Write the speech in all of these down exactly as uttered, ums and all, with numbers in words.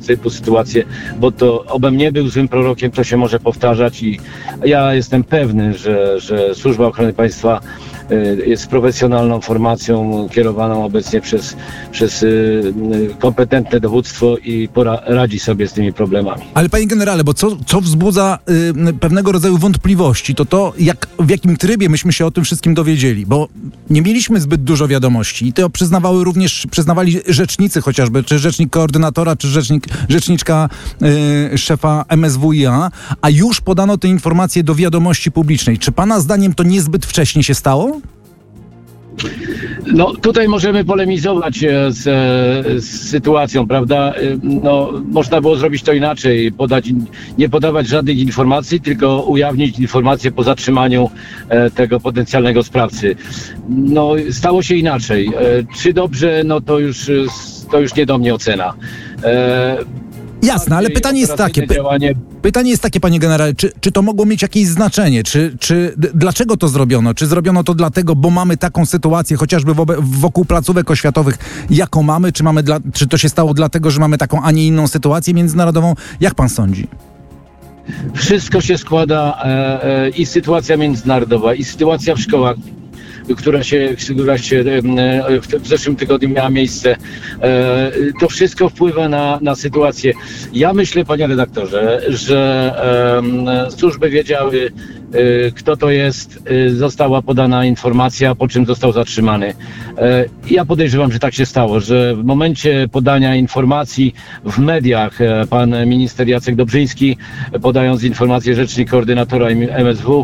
typu sytuacje, bo to obym nie był złym prorokiem, to się może powtarzać i ja jestem pewny, że, że Służba Ochrony Państwa jest profesjonalną formacją kierowaną obecnie przez, przez kompetentne dowództwo i pora, radzi sobie z tymi problemami. Ale panie generale, bo co, co wzbudza y, pewnego rodzaju wątpliwości, to to, jak, w jakim trybie myśmy się o tym wszystkim dowiedzieli, bo nie mieliśmy zbyt dużo wiadomości i to przyznawały również, przyznawali rzecznicy chociażby, czy rzecznik koordynatora, czy rzecznik, rzeczniczka y, szefa M S W i a, a już podano te informacje do wiadomości publicznej. Czy pana zdaniem to niezbyt wcześnie się stało? No tutaj możemy polemizować z, z sytuacją, prawda? No, można było zrobić to inaczej, podać, nie podawać żadnych informacji, tylko ujawnić informacje po zatrzymaniu e, tego potencjalnego sprawcy. No stało się inaczej. E, czy dobrze? No to już, to już nie do mnie ocena. E, Jasne, ale pytanie jest takie, py, pytanie jest takie, panie generale, czy, czy to mogło mieć jakieś znaczenie? Czy, czy d- dlaczego to zrobiono? Czy zrobiono to dlatego, bo mamy taką sytuację, chociażby wobe, wokół placówek oświatowych, jaką mamy? Czy, mamy dla, czy to się stało dlatego, że mamy taką, a nie inną sytuację międzynarodową? Jak pan sądzi? Wszystko się składa e, e, i sytuacja międzynarodowa, i sytuacja w szkołach, która się, która się w zeszłym tygodniu miała miejsce. To wszystko wpływa na, na sytuację. Ja myślę, panie redaktorze, że um, służby wiedziały, kto to jest, została podana informacja, po czym został zatrzymany. Ja podejrzewam, że tak się stało, że w momencie podania informacji w mediach pan minister Jacek Dobrzyński, podając informację rzecznik koordynatora M S W,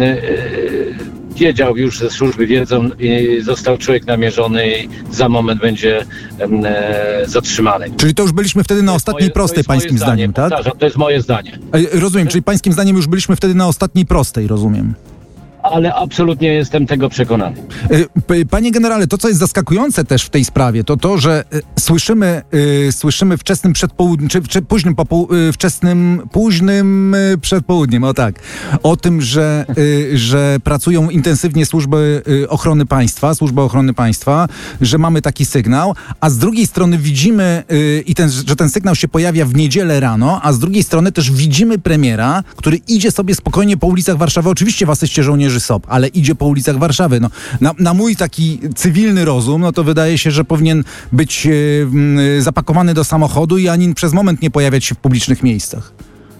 wiedział już, że służby wiedzą i został człowiek namierzony i za moment będzie e, zatrzymany. Czyli to już byliśmy wtedy na ostatniej moje, prostej, pańskim zdanie, zdaniem, tak? Powtarzam, to jest moje zdanie. E, rozumiem, czyli pańskim zdaniem już byliśmy wtedy na ostatniej prostej, rozumiem. Ale absolutnie jestem tego przekonany. Panie generale, to co jest zaskakujące też w tej sprawie, to to, że słyszymy, y, słyszymy wczesnym przedpołudniem, czy, czy późnym, popoł- y, wczesnym, późnym y, przedpołudniem, o tak, o tym, że, y, że pracują intensywnie służby y, ochrony państwa, służba ochrony państwa, że mamy taki sygnał, a z drugiej strony widzimy, y, i ten, że ten sygnał się pojawia w niedzielę rano, a z drugiej strony też widzimy premiera, który idzie sobie spokojnie po ulicach Warszawy, oczywiście w asyście żołnierzy S O P, ale idzie po ulicach Warszawy. No, na, na mój taki cywilny rozum, no to wydaje się, że powinien być e, m, zapakowany do samochodu i ani przez moment nie pojawiać się w publicznych miejscach.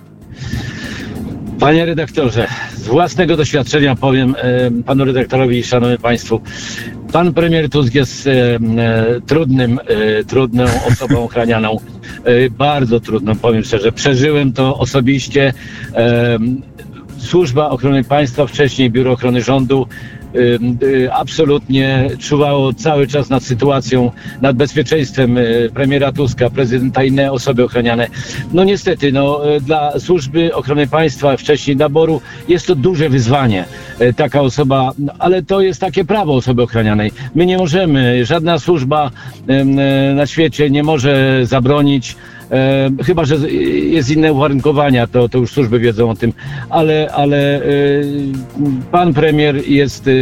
Panie redaktorze, z własnego doświadczenia powiem e, panu redaktorowi i szanownym państwu, pan premier Tusk jest e, e, trudnym, e, trudną osobą ochranianą, e, bardzo trudną, powiem szczerze. Przeżyłem to osobiście. E, Służba Ochrony Państwa, wcześniej Biuro Ochrony Rządu, y, y, absolutnie czuwało cały czas nad sytuacją, nad bezpieczeństwem y, premiera Tuska, prezydenta, inne osoby ochraniane. No niestety, no, y, dla Służby Ochrony Państwa, wcześniej naboru, jest to duże wyzwanie. Y, taka osoba, no, ale to jest takie prawo osoby ochranianej. My nie możemy, żadna służba y, y, na świecie nie może zabronić, E, chyba że jest inne uwarunkowania, to, to już służby wiedzą o tym, ale, ale e, pan premier jest, e,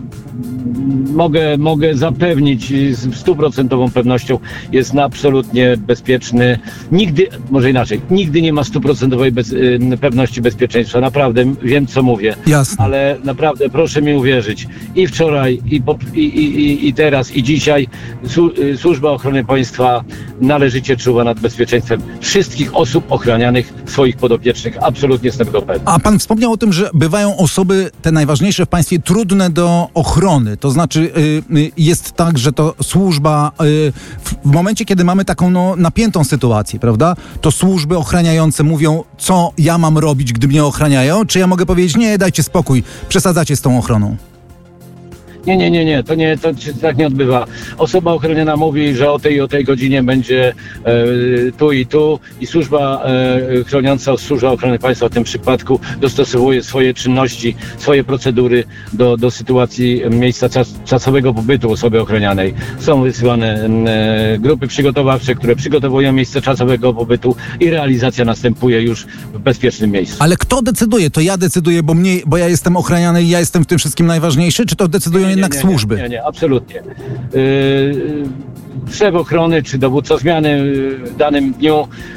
mogę, mogę zapewnić z stuprocentową pewnością, jest absolutnie bezpieczny. Nigdy, może inaczej, nigdy nie ma stuprocentowej bez, e, pewności bezpieczeństwa. Naprawdę wiem, co mówię. Jasne. Ale naprawdę proszę mi uwierzyć, i wczoraj, i, po, i, i, i teraz, i dzisiaj su, Służba Ochrony Państwa należycie czuwa nad bezpieczeństwem wszystkich osób ochranianych, swoich podopiecznych. Absolutnie jestem tego pewny. A pan wspomniał o tym, że bywają osoby, te najważniejsze w państwie, trudne do ochrony. To znaczy y, jest tak, że to służba, y, w momencie, kiedy mamy taką no, napiętą sytuację, prawda, to służby ochraniające mówią, co ja mam robić, gdy mnie ochraniają, czy ja mogę powiedzieć, nie, dajcie spokój, przesadzacie z tą ochroną. Nie, nie, nie, nie, to nie, to się tak nie odbywa. Osoba ochroniona mówi, że o tej i o tej godzinie będzie e, tu i tu i służba e, chroniąca, Służba Ochrony Państwa w tym przypadku dostosowuje swoje czynności, swoje procedury do, do sytuacji miejsca czas, czasowego pobytu osoby ochronianej. Są wysyłane e, grupy przygotowawcze, które przygotowują miejsce czasowego pobytu i realizacja następuje już w bezpiecznym miejscu. Ale kto decyduje? To ja decyduję, bo, mnie, bo ja jestem ochraniany i ja jestem w tym wszystkim najważniejszy, czy to decydują jednak nie, nie, służby? Nie, nie, nie, absolutnie. Yy, szef ochrony czy dowódca zmiany w danym dniu